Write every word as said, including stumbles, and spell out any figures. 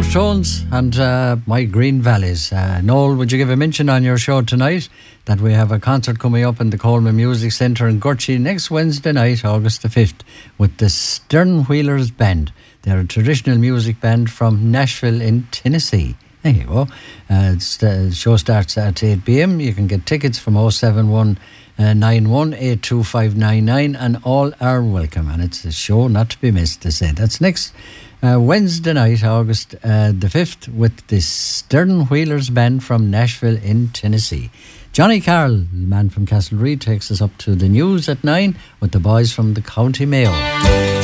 Cold Stones and uh, My Green Valleys. Uh, Noel, would you give a mention on your show tonight that we have a concert coming up in the Coleman Music Centre in Gurchie next Wednesday night, August the fifth, with the Stern Wheelers Band. They're a traditional music band from Nashville in Tennessee. There you go. Uh, the show starts at eight p.m. You can get tickets from oh seven one nine one eight two five nine nine, and all are welcome. And it's a show not to be missed, they say. That's next uh, Wednesday night, August uh, the fifth, with the Stern Wheelers Band from Nashville in Tennessee. Johnny Carroll, the man from Castlereagh, takes us up to the news at nine with the boys from the County Mayo.